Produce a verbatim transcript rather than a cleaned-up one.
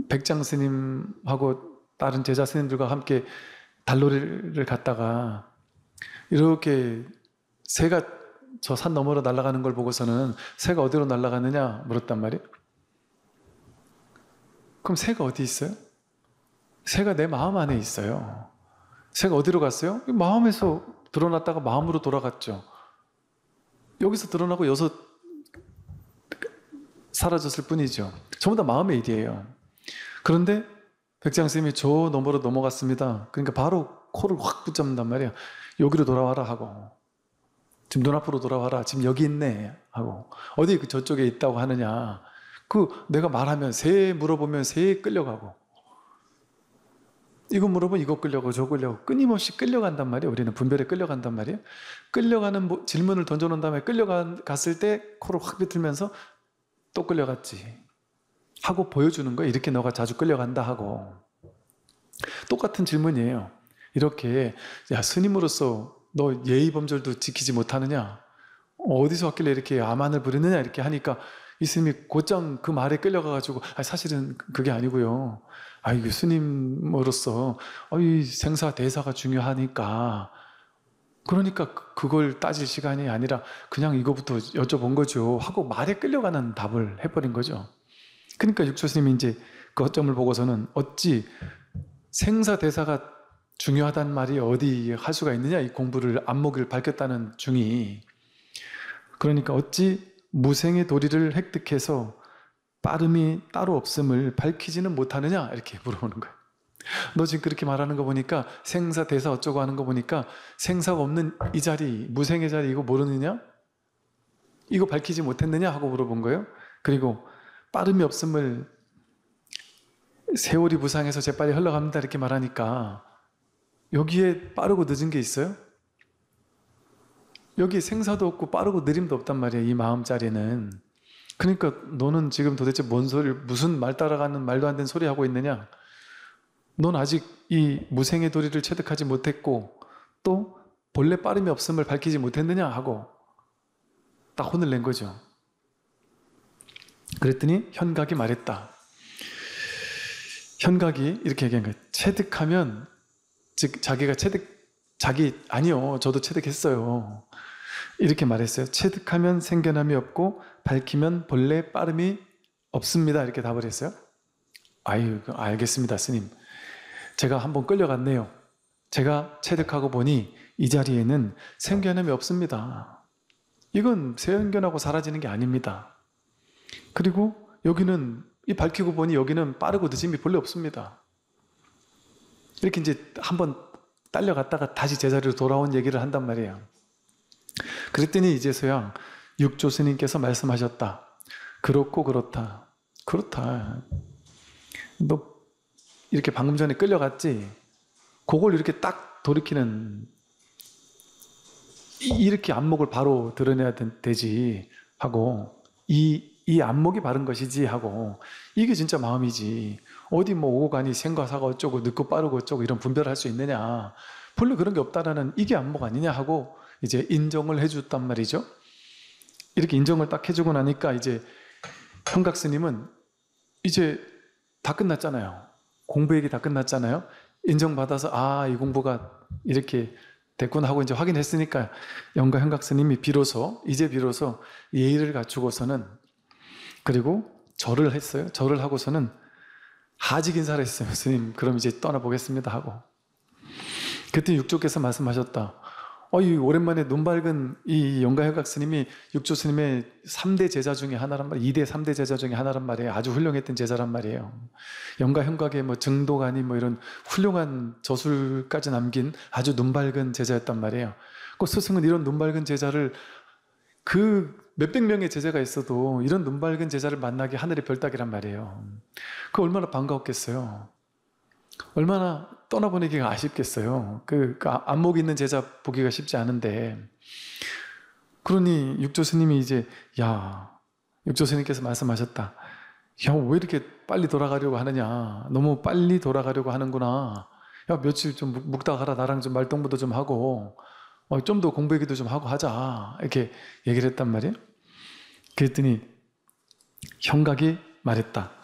백장 스님하고 다른 제자 스님들과 함께 달놀이를 갔다가 이렇게 새가 저 산 너머로 날아가는 걸 보고서는 새가 어디로 날아가느냐 물었단 말이에요. 그럼 새가 어디 있어요? 새가 내 마음 안에 있어요. 새가 어디로 갔어요? 마음에서 드러났다가 마음으로 돌아갔죠. 여기서 드러나고 여기서 사라졌을 뿐이죠. 전부 다 마음의 일이에요. 그런데 백장 스님이 저 너머로 넘어갔습니다. 그러니까 바로 코를 확 붙잡는단 말이에요. 여기로 돌아와라 하고, 지금 눈앞으로 돌아와라, 지금 여기 있네 하고, 어디 그 저쪽에 있다고 하느냐, 그 내가 말하면 새 물어보면 새에 끌려가고, 이거 물어보면 이거 끌려가고 저거 끌려가고, 끊임없이 끌려간단 말이에요. 우리는 분별에 끌려간단 말이에요. 끌려가는 뭐, 질문을 던져놓은 다음에 끌려갔을 때 코를 확 비틀면서 또 끌려갔지 하고 보여주는 거예요. 이렇게 너가 자주 끌려간다 하고. 똑같은 질문이에요. 이렇게, 야, 스님으로서 너 예의 범절도 지키지 못하느냐? 어디서 왔길래 이렇게 암안을 부리느냐? 이렇게 하니까 이 스님이 곧장 그 말에 끌려가가지고, 아, 사실은 그게 아니고요. 아, 이게 스님으로서 아, 이 생사 대사가 중요하니까, 그러니까 그걸 따질 시간이 아니라 그냥 이거부터 여쭤본 거죠 하고 말에 끌려가는 답을 해버린 거죠. 그러니까 육조 스님이 이제 그 허점을 보고서는 어찌 생사 대사가 중요하단 말이 어디 할 수가 있느냐, 이 공부를 안목을 밝혔다는 중이. 그러니까 어찌 무생의 도리를 획득해서 빠름이 따로 없음을 밝히지는 못하느냐 이렇게 물어보는 거예요. 너 지금 그렇게 말하는 거 보니까 생사 대사 어쩌고 하는 거 보니까 생사가 없는 이 자리, 무생의 자리 이거 모르느냐? 이거 밝히지 못했느냐? 하고 물어본 거예요. 그리고 빠름이 없음을 세월이 무상해서 재빨리 흘러갑니다 이렇게 말하니까 여기에 빠르고 늦은 게 있어요? 여기 생사도 없고 빠르고 느림도 없단 말이에요. 이 마음자리는. 그러니까 너는 지금 도대체 뭔 소리, 무슨 말 따라가는 말도 안 되는 소리 하고 있느냐? 넌 아직 이 무생의 도리를 체득하지 못했고 또 본래 빠름이 없음을 밝히지 못했느냐 하고 딱 혼을 낸 거죠. 그랬더니 현각이 말했다. 현각이 이렇게 얘기한 거예요. 체득하면, 즉 자기가 체득, 자기 아니요 저도 체득했어요 이렇게 말했어요. 체득하면 생겨남이 없고 밝히면 본래 빠름이 없습니다 이렇게 답을 했어요. 아유 알겠습니다 스님, 제가 한번 끌려갔네요. 제가 체득하고 보니 이 자리에는 생겨남이 없습니다. 이건 생겨나고 사라지는 게 아닙니다. 그리고 여기는 이 밝히고 보니 여기는 빠르고 늦음이 본래 없습니다. 이렇게 이제 한번 딸려갔다가 다시 제자리로 돌아온 얘기를 한단 말이에요. 그랬더니 이제서야 육조 스님께서 말씀하셨다. 그렇고 그렇다. 그렇다. 너 이렇게 방금 전에 끌려갔지? 그걸 이렇게 딱 돌이키는, 이렇게 안목을 바로 드러내야 되지 하고, 이, 이 안목이 바른 것이지 하고, 이게 진짜 마음이지. 어디 뭐 오고 가니 생과 사가 어쩌고 늦고 빠르고 어쩌고 이런 분별을 할 수 있느냐. 본래 그런 게 없다라는 이게 안목 아니냐 하고 이제 인정을 해줬단 말이죠. 이렇게 인정을 딱 해주고 나니까 이제 현각 스님은 이제 다 끝났잖아요. 공부 얘기 다 끝났잖아요. 인정받아서 아, 이 공부가 이렇게 됐구나 하고 이제 확인했으니까 영가 현각 스님이 비로소 이제 비로소 예의를 갖추고서는, 그리고 절을 했어요. 절을 하고서는 하직 인사를 했어요. 스님 그럼 이제 떠나보겠습니다 하고. 그때 육조께서 말씀하셨다. 어, 이 오랜만에 눈 밝은 이 영가현각 스님이 육조 스님의 삼 대 제자 중에 하나란 말이에요. 이 대 삼 대 제자 중에 하나란 말이에요. 아주 훌륭했던 제자란 말이에요. 영가현각의 뭐 증도가니 뭐 이런 훌륭한 저술까지 남긴 아주 눈 밝은 제자였단 말이에요. 그 스승은 이런 눈 밝은 제자를, 그 몇백 명의 제자가 있어도 이런 눈 밝은 제자를 만나기 하늘의 별 따기란 말이에요. 그 얼마나 반가웠겠어요. 얼마나 떠나보내기가 아쉽겠어요. 그, 그 안목 있는 제자 보기가 쉽지 않은데. 그러니 육조 스님이 이제 야, 육조 스님께서 말씀하셨다. 야, 왜 이렇게 빨리 돌아가려고 하느냐. 너무 빨리 돌아가려고 하는구나. 야, 며칠 좀 묵다 가라. 나랑 좀 말동무도 좀 하고 어, 좀 더 공부 얘기도 좀 하고 하자. 이렇게 얘기를 했단 말이에요. 그랬더니 현각이 말했다.